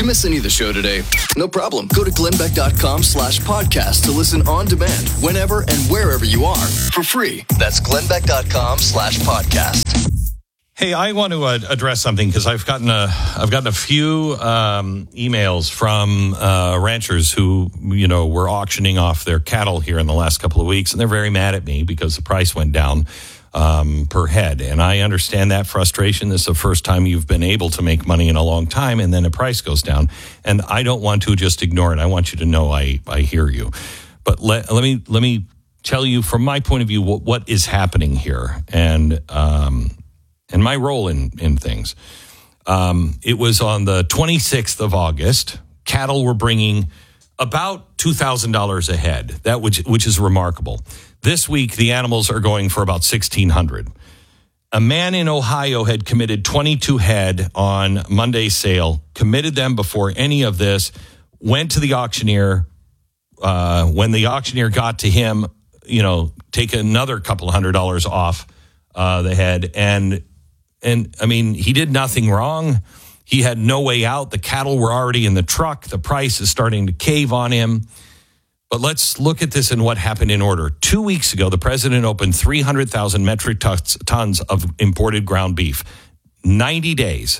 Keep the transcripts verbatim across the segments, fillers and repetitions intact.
miss any of the show today? No problem. Go to glennbeck.com slash podcast to listen on demand whenever and wherever you are for free. That's glennbeck.com slash podcast. Hey, I want to uh, address something because I've gotten a I've gotten a few um, emails from uh, ranchers who, you know, were auctioning off their cattle here in the last couple of weeks, and they're very mad at me because the price went down um, per head. And I understand that frustration. This is the first time you've been able to make money in a long time, and then the price goes down. And I don't want to just ignore it. I want you to know I, I hear you. But let, let me let me tell you from my point of view what, what is happening here. And um and my role in, in things. Um, it was on the twenty-sixth of August. Cattle were bringing about two thousand dollars a head, that which, which is remarkable. This week, the animals are going for about sixteen hundred dollars. A man in Ohio had committed twenty-two head on Monday's sale, committed them before any of this, went to the auctioneer. Uh, when the auctioneer got to him, you know, take another couple hundred dollars off uh, the head, and And, I mean, he did nothing wrong. He had no way out. The cattle were already in the truck. The price is starting to cave on him. But let's look at this and what happened in order. Two weeks ago, the president opened three hundred thousand metric tons of imported ground beef. ninety days.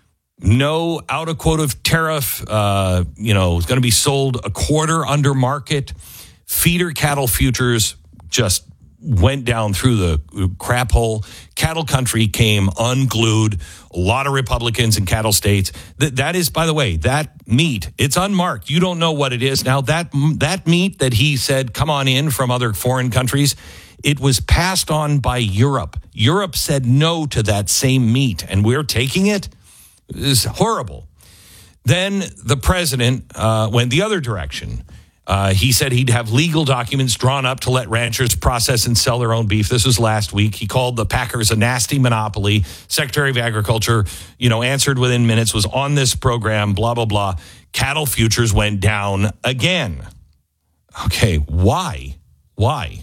No out-of-quota tariff, uh, you know, it's going to be sold a quarter under market. Feeder cattle futures just went down through the crap hole. Cattle country came unglued. A lot of Republicans in cattle states. That that is, by the way, that meat, it's unmarked. You don't know what it is. Now, that that meat that he said, come on in from other foreign countries, it was passed on by Europe. Europe said no to that same meat, and we're taking it? It's horrible. Then the president uh, went the other direction. Uh, he said he'd have legal documents drawn up to let ranchers process and sell their own beef. This was last week. He called the packers a nasty monopoly. Secretary of Agriculture, you know, answered within minutes, was on this program, blah, blah, blah. Cattle futures went down again. Okay, why? Why?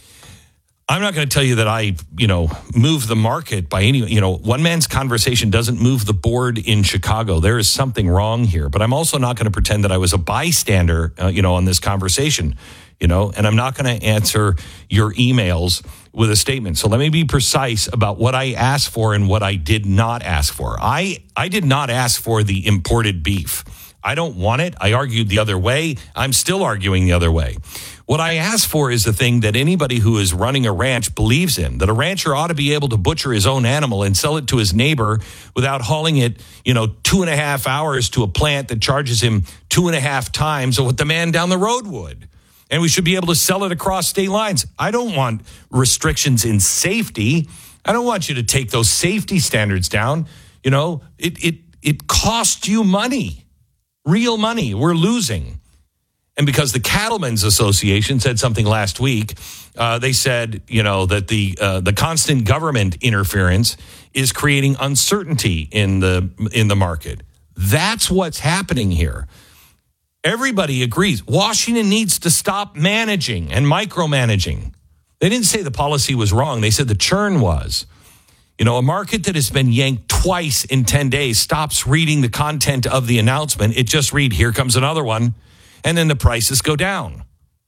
I'm not going to tell you that I, you know, move the market by any, you know, one man's conversation doesn't move the board in Chicago. There is something wrong here. But I'm also not going to pretend that I was a bystander, uh, you know, on this conversation, you know, and I'm not going to answer your emails with a statement. So let me be precise about what I asked for and what I did not ask for. I, I did not ask for the imported beef. I don't want it. I argued the other way. I'm still arguing the other way. What I asked for is the thing that anybody who is running a ranch believes in, that a rancher ought to be able to butcher his own animal and sell it to his neighbor without hauling it, you know, two and a half hours to a plant that charges him two and a half times of what the man down the road would. And we should be able to sell it across state lines. I don't want restrictions in safety. I don't want you to take those safety standards down. You know, it it it costs you money, real money. We're losing. And because the Cattlemen's Association said something last week, uh, they said, you know, that the uh, the constant government interference is creating uncertainty in the in the market. That's what's happening here. Everybody agrees. Washington needs to stop managing and micromanaging. They didn't say the policy was wrong. They said the churn was. You know, a market that has been yanked twice in ten days stops reading the content of the announcement. It just read, here comes another one. And then the prices go down.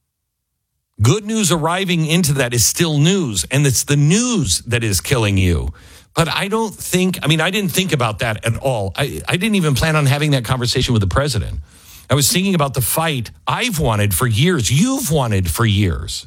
Good news arriving into that is still news, and it's the news that is killing you. But I don't think, I mean, I didn't think about that at all. I, I didn't even plan on having that conversation with the president. I was thinking about the fight I've wanted for years, you've wanted for years.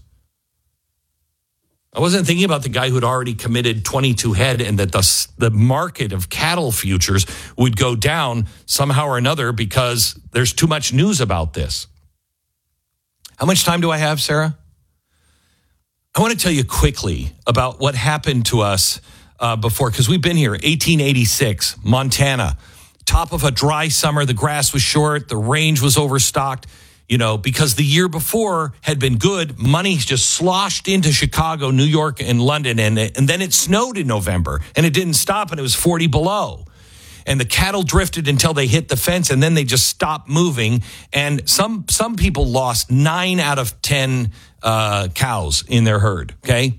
I wasn't thinking about the guy who'd already committed twenty-two head and that the, the market of cattle futures would go down somehow or another because there's too much news about this. How much time do I have, Sarah? I want to tell you quickly about what happened to us uh, before, because we've been here, eighteen eighty-six, Montana, top of a dry summer. The grass was short. The range was overstocked. You know, because the year before had been good, money just sloshed into Chicago, New York, and London, and, and then it snowed in November, and it didn't stop, and it was forty below. And the cattle drifted until they hit the fence, and then they just stopped moving, and some some people lost nine out of ten uh, cows in their herd, okay?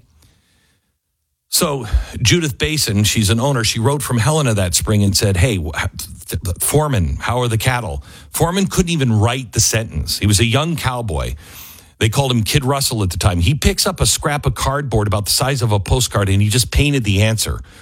So Judith Basin, she's an owner, she wrote from Helena that spring and said, hey, Foreman, how are the cattle? Foreman couldn't even write the sentence. He was a young cowboy. They called him Kid Russell at the time. He picks up a scrap of cardboard about the size of a postcard and he just painted the answer